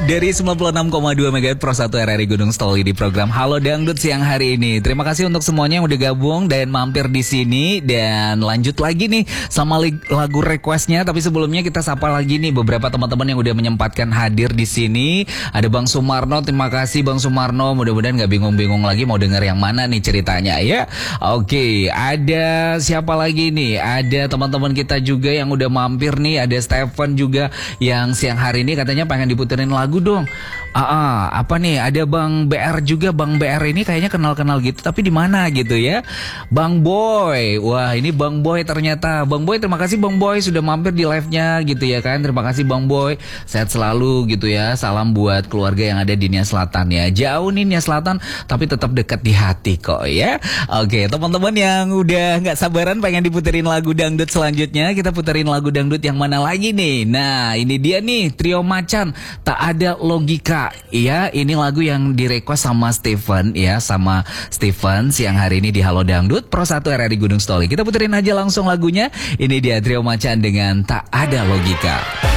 Dari 96,2 MHz Pro 1 RRI Gunung Stoli di program Halo Dangdut siang hari ini. Terima kasih untuk semuanya yang udah gabung dan mampir di sini. Dan lanjut lagi nih sama lagu requestnya. Tapi sebelumnya kita sapa lagi nih beberapa teman-teman yang udah menyempatkan hadir di sini. Ada Bang Sumarno, terima kasih Bang Sumarno. Mudah-mudahan gak bingung-bingung lagi mau denger yang mana nih ceritanya ya. Oke, ada siapa lagi nih? Ada teman-teman kita juga yang udah mampir nih. Ada Stephen juga yang siang hari ini katanya pengen diputerin lagu dong. Apa nih? Ada Bang BR juga. Bang BR ini kayaknya kenal-kenal gitu, tapi di mana gitu ya? Bang Boy. Wah, ini Bang Boy ternyata. Bang Boy, terima kasih Bang Boy sudah mampir di live-nya gitu ya kan. Terima kasih Bang Boy. Sehat selalu gitu ya. Salam buat keluarga yang ada di Nia Selatan ya. Jauh nih Nia Selatan, tapi tetap dekat di hati kok ya. Oke, teman-teman yang udah nggak sabaran pengen diputerin lagu dangdut selanjutnya, kita puterin lagu dangdut yang mana lagi nih? Nah, ini dia nih Trio Macan, Tak Ada Logika. Iya, ini lagu yang direquest sama Steven ya, sama Steven siang hari ini di Halo Dangdut Pro 1 RRI Gunung Stoli. Kita puterin aja langsung lagunya. Ini dia Trio Macan dengan Tak Ada Logika.